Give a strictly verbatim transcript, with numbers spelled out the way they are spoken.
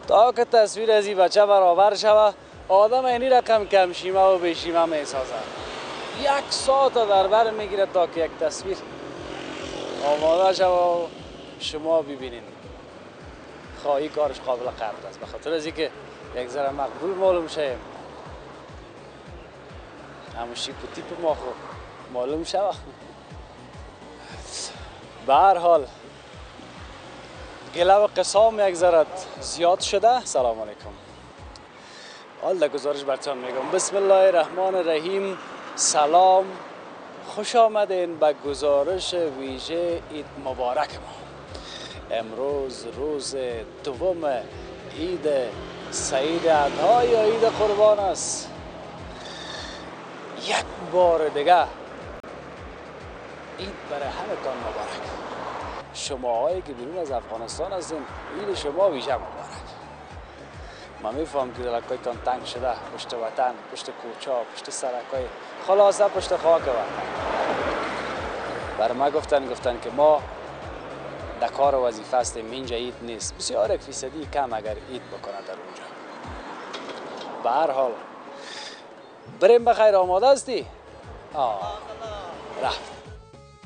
تا که تصویر از این بچه برابر شوه آدم اینی رقم کم شیمه و بیشیمه میسازه. یک ساعت در بر میگیره تا که یک تصویر آماده شوه و شما ببینین. خواهی کارش قابل قدر است، به خاطر از اینکه یک ذره مقبول معلوم شه، همون شیپ و تیپ ما خود معلوم شوه. به هر حال گله و قسام یک ذره زیاد شده. سلام علیکم. حال در گزارش براتون میگم. بسم الله الرحمن الرحیم. سلام، خوش آمدین به گزارش ویژه عید مبارک ما. امروز روز دوم عید سعید اضحی یا عید قربان است. یک بار دیگه عید برای همتان مبارک. شما هایی که بیرون از افغانستان هستین، عید شما ویژه مبارک. من میفهم که دلکایتان تنگ شده پشت وطن، پشت کوچا، پشت سرکای، خلاصه پشت خاک وطن. بر ما گفتن گفتن که ما در کار و وظیفه هستیم، اینجا عید نیست. بسیار یک فیصدی کم اگر عید بکنه در اونجا. به هر حال بریم بخیر. آماده هستی؟ آه رفت.